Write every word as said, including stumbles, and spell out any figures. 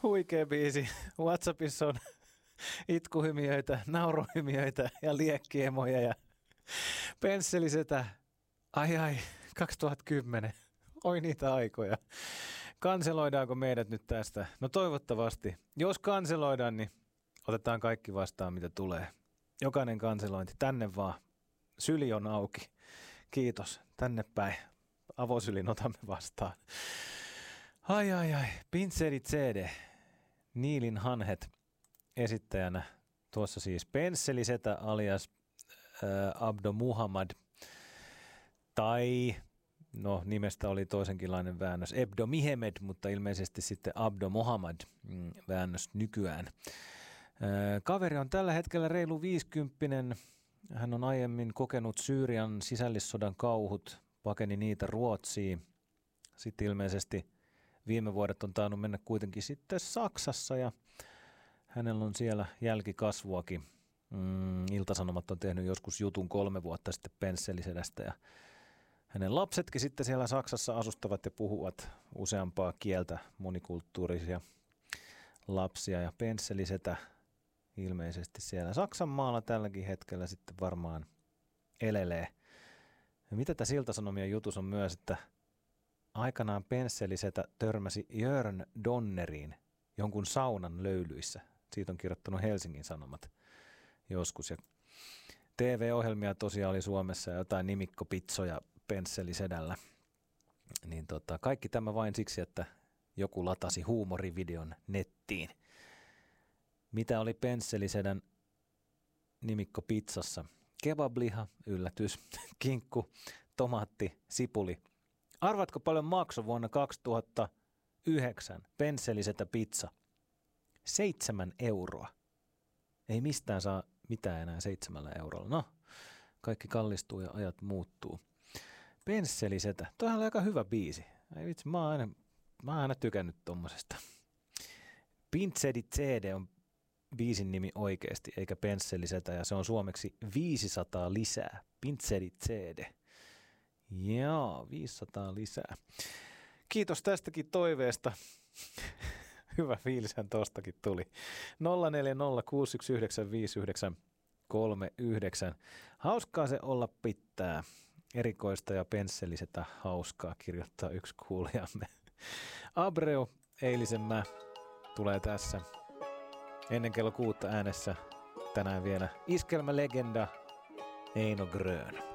Huikea biisi. WhatsAppissa on itkuhymiöitä, nauruhymiöitä ja liekkiemoja ja pensselisetä. Ai ai, kaksituhattakymmenen. Oi niitä aikoja. Kanseloidaanko meidät nyt tästä? No toivottavasti. Jos kanseloidaan, niin otetaan kaikki vastaan, mitä tulee. Jokainen kanselointi. Tänne vaan. Syli on auki. Kiitos. Tänne päin. Avosylin otamme vastaan. Ai ai ai. Pintseri C D. Niilin Hanhet esittäjänä. Tuossa siis Pensselisetä alias äh, Abdo Muhammad. Tai, no nimestä oli toisenkinlainen väännös, Ebdo Mihemed, mutta ilmeisesti sitten Abdo Muhammad mm, väännös nykyään. Äh, kaveri on tällä hetkellä reilu viisikymppinen. Hän on aiemmin kokenut Syyrian sisällissodan kauhut, pakeni niitä Ruotsiin. Sitten ilmeisesti viime vuodet on tainnut mennä kuitenkin sitten Saksassa ja hänellä on siellä jälkikasvuakin. Mm, Ilta-Sanomat on tehnyt joskus jutun kolme vuotta sitten Pensselisedästä ja hänen lapsetkin sitten siellä Saksassa asustavat ja puhuvat useampaa kieltä, monikulttuurisia lapsia ja Pensselisetä ilmeisesti siellä Saksan maalla tälläkin hetkellä sitten varmaan elelee. Ja mitä tässä Ilta-Sanomien jutus on myös, että aikanaan Pensselisetä törmäsi Jörn Donneriin jonkun saunan löylyissä. Siitä on kirjoittanut Helsingin Sanomat joskus. Ja T V-ohjelmia tosiaan oli Suomessa ja jotain nimikkopitsoja Pensselisedällä. Niin tota, kaikki tämä vain siksi, että joku latasi huumorivideon nettiin. Mitä oli Pensselisedän nimikkopitsassa? Kebabliha, yllätys, kinkku, tomaatti, sipuli. Arvatko paljon maksoi vuonna kaksituhattayhdeksän Pensselisetä pizza? Seitsemän euroa. Ei mistään saa mitään enää seitsemällä eurolla. No, kaikki kallistuu ja ajat muuttuu. Pensselisetä. Toihan oli aika hyvä biisi. Ei vitsi, mä oon aina, mä oon aina tykännyt tommosesta. Pintseri C D on biisin nimi oikeasti, eikä Pensselisetä, ja se on suomeksi viisisataa lisää. Pintseri C D. Joo, viisisataa lisää. Kiitos tästäkin toiveesta. Hyvä fiilishän tostakin tuli. nolla neljä nolla kuusi yksi yhdeksän viisi yhdeksän kolme yhdeksän. Hauskaa se olla pitää. Erikoista ja Pensselisetä hauskaa, kirjoittaa yksi kuulijamme. Abreu, eilisen mä, tulee tässä. Ennen kello kuutta äänessä tänään vielä iskelmälegenda Eino Grön.